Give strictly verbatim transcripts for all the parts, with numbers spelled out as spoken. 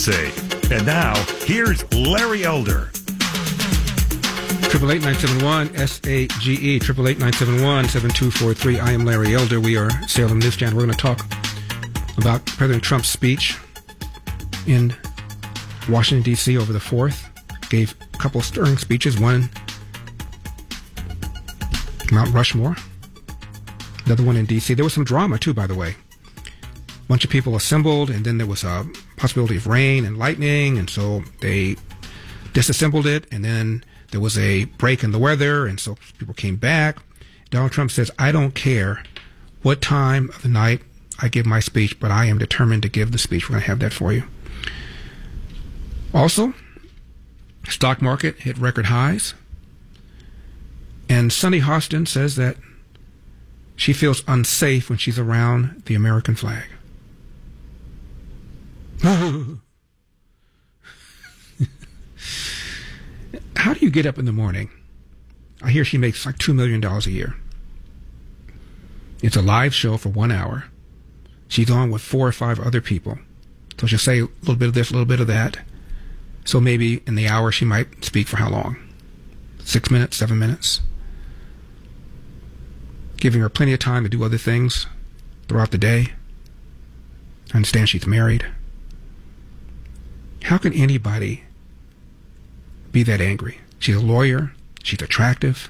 Say. And now, here's Larry Elder. Triple eight nine seven one S A G E. Triple eight nine seven one seven two four three. I am Larry Elder. We are Salem Newsstand. We're going to talk about President Trump's speech in Washington, D C over the fourth. Gave a couple of stirring speeches. One, Mount Rushmore. Another one in D C. There was some drama, too, by the way. A bunch of people assembled, and then there was a possibility of rain and lightning, and so they disassembled it, and then there was a break in the weather, and so people came back. Donald Trump says, I don't care what time of the night I give my speech, but I am determined to give the speech. We're going to have that for you. Also, stock market hit record highs. And Sunny Hostin says that she feels unsafe when she's around the American flag. How do you get up in the morning? I hear she makes like two million dollars a year. It's a live show for one hour. She's on with four or five other people. So she'll say a little bit of this, a little bit of that. So maybe in the hour she might speak for how long? Six minutes, seven minutes? Giving her plenty of time to do other things throughout the day. I understand she's married. How can anybody be that angry? She's a lawyer. She's attractive.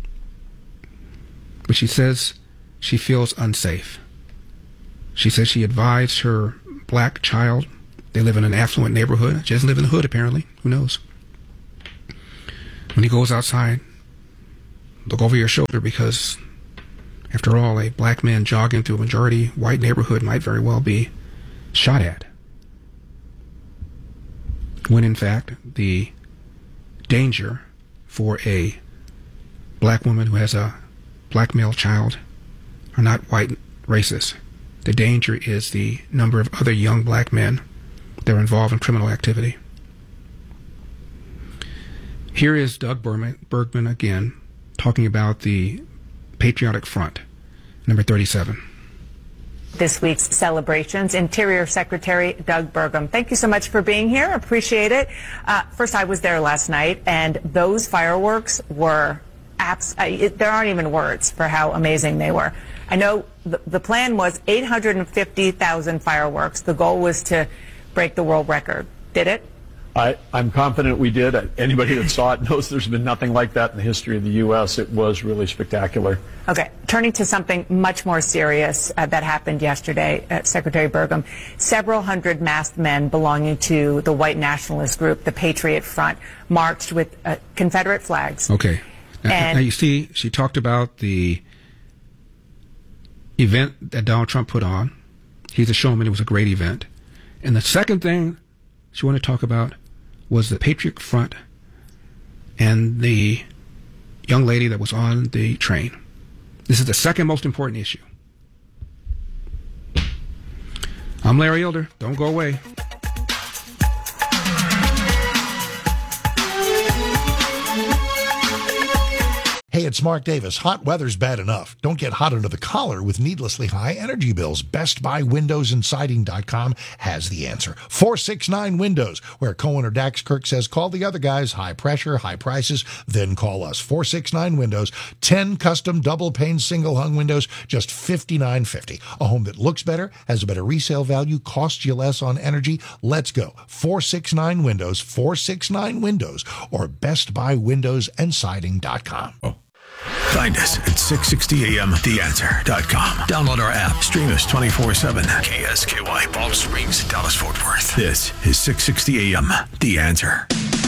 But she says she feels unsafe. She says she advised her black child. They live in an affluent neighborhood. She doesn't live in the hood, apparently. Who knows? When he goes outside, look over your shoulder, because, after all, a black man jogging through a majority white neighborhood might very well be shot at. When, in fact, the danger for a black woman who has a black male child are not white racists. The danger is the number of other young black men that are involved in criminal activity. Here is Doug Bergman, Bergman again, talking about the Patriotic Front, number thirty-seven. This week's celebrations. Interior Secretary Doug Burgum, thank you so much for being here. Appreciate it. Uh, first, I was there last night, and those fireworks were abs- uh, it, there aren't even words for how amazing they were. I know the, the plan was eight hundred fifty thousand fireworks. The goal was to break the world record. Did it? I, I'm confident we did. Anybody that saw it knows there's been nothing like that in the history of the U S It was really spectacular. Okay, turning to something much more serious uh, that happened yesterday, uh, Secretary Burgum. Several hundred masked men belonging to the white nationalist group, the Patriot Front, marched with uh, Confederate flags. Okay. Now, and now, you see, she talked about the event that Donald Trump put on. He's a showman. It was a great event. And the second thing she wanted to talk about was the Patriot Front and the young lady that was on the train. This is the second most important issue. I'm Larry Elder. Don't go away. Hey, it's Mark Davis. Hot weather's bad enough. Don't get hot under the collar with needlessly high energy bills. Best Buy Windows and Siding dot com has the answer. four six nine Windows, where Cohen or Dax Kirk says, call the other guys. High pressure, high prices, then call us. four six nine Windows, ten custom double-pane single-hung windows, just fifty-nine fifty. A home that looks better, has a better resale value, costs you less on energy. Let's go. four six nine Windows, four six nine Windows, or Best Buy Windows and Siding dot com. Oh. Find us at six sixty A M the answer dot com. Download our app. Stream us twenty-four seven. K S K Y, Palm Springs, Dallas, Fort Worth. This is six sixty A M The Answer.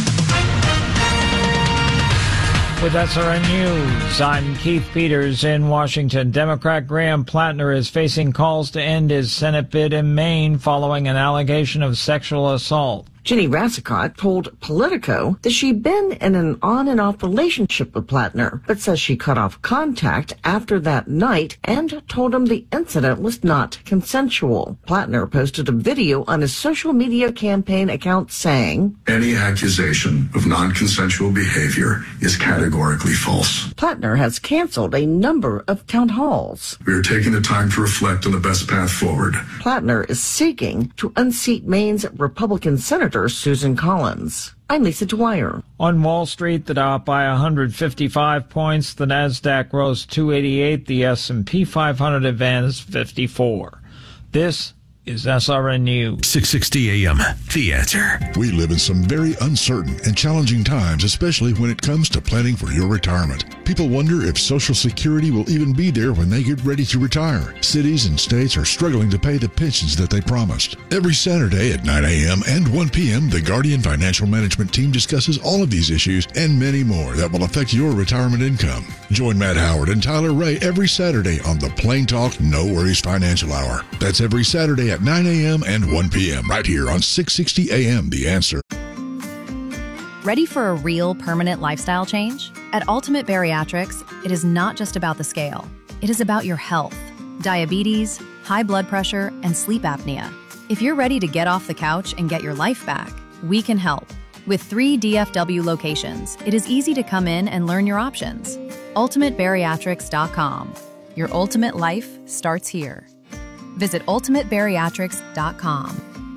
With S R N News, I'm Keith Peters in Washington. Democrat Graham Plattner is facing calls to end his Senate bid in Maine following an allegation of sexual assault. Jenny Rassicott told Politico that she'd been in an on and off relationship with Plattner, but says she cut off contact after that night and told him the incident was not consensual. Plattner posted a video on his social media campaign account saying, "Any accusation of non-consensual behavior is categorically false." Plattner has canceled a number of town halls. We are taking the time to reflect on the best path forward. Plattner is seeking to unseat Maine's Republican Senator Susan Collins. I'm Lisa Dwyer. On Wall Street, the Dow up by one hundred fifty-five points, the Nasdaq rose two eighty-eight, the S and P five hundred advanced fifty-four. This is S R N News. six sixty A M, The Answer. We live in some very uncertain and challenging times, especially when it comes to planning for your retirement. People wonder if Social Security will even be there when they get ready to retire. Cities and states are struggling to pay the pensions that they promised. Every Saturday at nine a.m. and one p.m., the Guardian Financial Management team discusses all of these issues and many more that will affect your retirement income. Join Matt Howard and Tyler Ray every Saturday on the Plain Talk No Worries Financial Hour. That's every Saturday at nine a.m. and one p.m. right here on six sixty A M The Answer. Ready for a real permanent lifestyle change? At Ultimate Bariatrics, it is not just about the scale. It is about your health, diabetes, high blood pressure, and sleep apnea. If you're ready to get off the couch and get your life back, we can help. With three D F W locations, it is easy to come in and learn your options. ultimate bariatrics dot com. Your ultimate life starts here. Visit ultimate bariatrics dot com.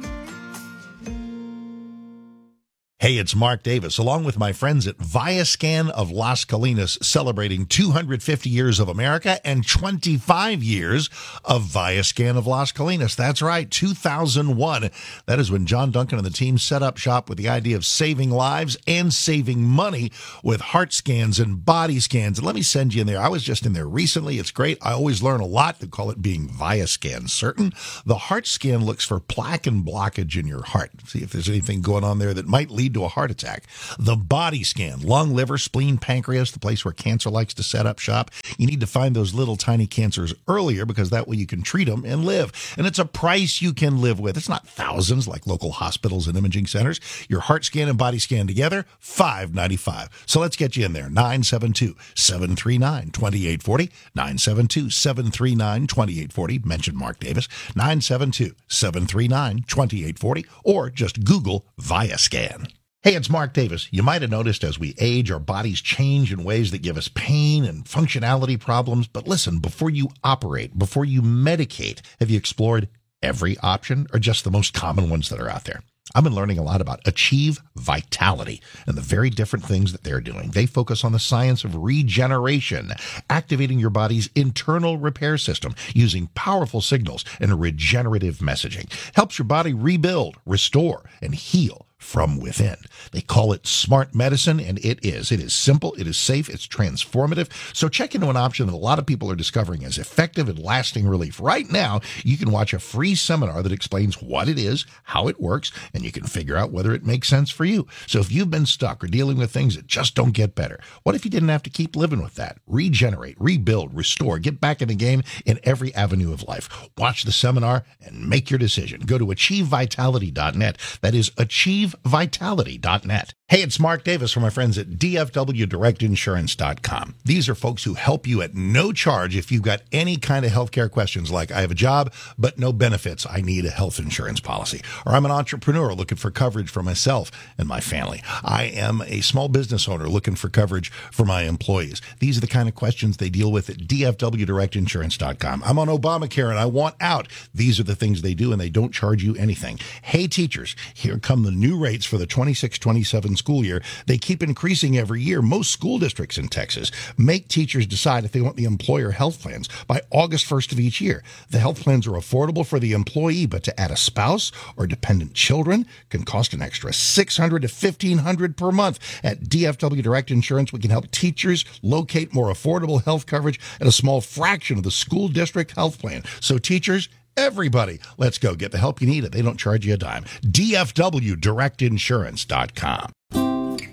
Hey, it's Mark Davis, along with my friends at Viascan of Las Colinas, celebrating two hundred fifty years of America and twenty-five years of Viascan of Las Colinas. That's right, two thousand one. That is when John Duncan and the team set up shop with the idea of saving lives and saving money with heart scans and body scans. And let me send you in there. I was just in there recently. It's great. I always learn a lot. They call it being Viascan certain. The heart scan looks for plaque and blockage in your heart. See if there's anything going on there that might lead to a heart attack. The body scan, lung, liver, spleen, pancreas, the place where cancer likes to set up shop. You need to find those little tiny cancers earlier because that way you can treat them and live. And it's a price you can live with. It's not thousands like local hospitals and imaging centers. Your heart scan and body scan together, five ninety-five. So let's get you in there. nine seven two, seven three nine, two eight four zero. nine seven two, seven three nine, two eight four zero. Mention Mark Davis. nine seven two, seven three nine, two eight four zero. Or just Google Viascan. Hey, it's Mark Davis. You might have noticed as we age, our bodies change in ways that give us pain and functionality problems. But listen, before you operate, before you medicate, have you explored every option or just the most common ones that are out there? I've been learning a lot about Achieve Vitality and the very different things that they're doing. They focus on the science of regeneration, activating your body's internal repair system using powerful signals and regenerative messaging. Helps your body rebuild, restore, and heal from within. They call it smart medicine, and it is. It is simple, it is safe, it's transformative. So check into an option that a lot of people are discovering as effective and lasting relief. Right now, you can watch a free seminar that explains what it is, how it works, and you can figure out whether it makes sense for you. So if you've been stuck or dealing with things that just don't get better, what if you didn't have to keep living with that? Regenerate, rebuild, restore, get back in the game in every avenue of life. Watch the seminar and make your decision. Go to achieve vitality dot net. That is achieve vitality dot net. Hey, it's Mark Davis from my friends at D F W direct insurance dot com. These are folks who help you at no charge if you've got any kind of healthcare questions like I have a job but no benefits. I need a health insurance policy. Or I'm an entrepreneur looking for coverage for myself and my family. I am a small business owner looking for coverage for my employees. These are the kind of questions they deal with at D F W direct insurance dot com. I'm on Obamacare and I want out. These are the things they do and they don't charge you anything. Hey, teachers, here come the new rates for the twenty-six twenty-seven school year. They keep increasing every year. Most school districts in Texas make teachers decide if they want the employer health plans by August first of each year. The health plans are affordable for the employee, but to add a spouse or dependent children can cost an extra six hundred dollars to fifteen hundred dollars per month. At D F W Direct Insurance, we can help teachers locate more affordable health coverage at a small fraction of the school district health plan. So teachers, everybody, let's go get the help you need. They don't charge you a dime. D F W direct insurance dot com.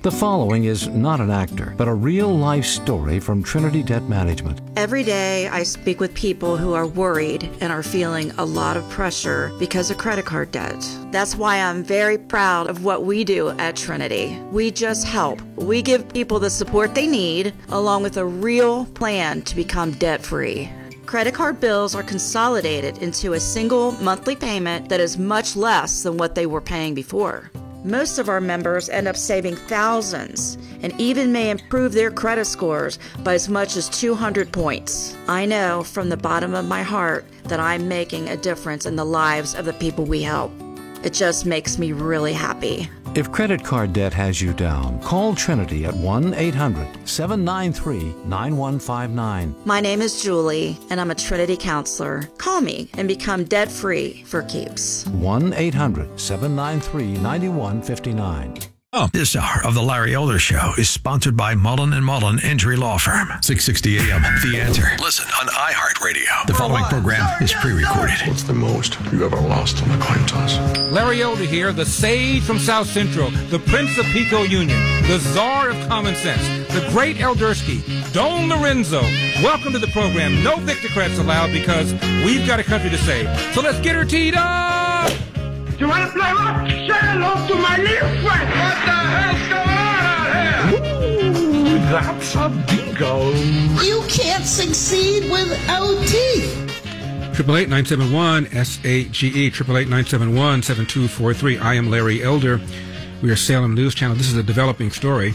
The following is not an actor, but a real-life story from Trinity Debt Management. Every day I speak with people who are worried and are feeling a lot of pressure because of credit card debt. That's why I'm very proud of what we do at Trinity. We just help. We give people the support they need, along with a real plan to become debt-free. Credit card bills are consolidated into a single monthly payment that is much less than what they were paying before. Most of our members end up saving thousands and even may improve their credit scores by as much as two hundred points. I know from the bottom of my heart that I'm making a difference in the lives of the people we help. It just makes me really happy. If credit card debt has you down, call Trinity at one eight hundred seven nine three nine one five nine. My name is Julie, and I'm a Trinity counselor. Call me and become debt-free for keeps. one eight hundred seven nine three nine one five nine. Oh, this hour of the Larry Elder Show is sponsored by Mullen and Mullen Injury Law Firm. six sixty A M, The Answer. Listen on iHeartRadio. The following program is pre-recorded. What's the most you ever lost on a coin toss? Larry Elder here, the sage from South Central, the Prince of Pico Union, the czar of common sense, the great Eldersky, Don Lorenzo. Welcome to the program. No Victocrats allowed because we've got a country to save. So let's get her teed up! You want to play what? Say hello to my little friend. What the hell's going on out here? Ooh, that's a bingo. You can't succeed without teeth. Triple eight nine seven one S A G E. Triple eight nine seven one seven two four three. I am Larry Elder. We are Salem News Channel. This is a developing story.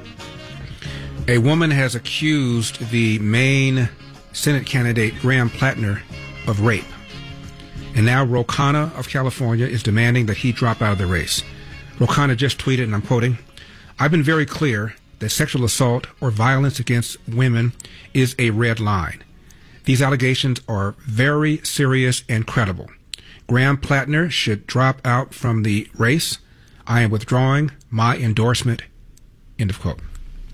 A woman has accused the Maine Senate candidate Graham Plattner of rape. And now Ro Khanna of California is demanding that he drop out of the race. Ro Khanna just tweeted, and I'm quoting, "I've been very clear that sexual assault or violence against women is a red line. These allegations are very serious and credible. Graham Plattner should drop out from the race. I am withdrawing my endorsement." End of quote.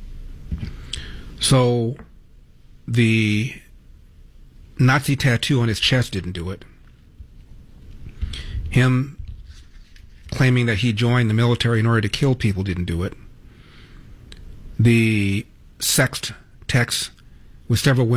So the Nazi tattoo on his chest didn't do it. Him claiming that he joined the military in order to kill people didn't do it. The sext text with several women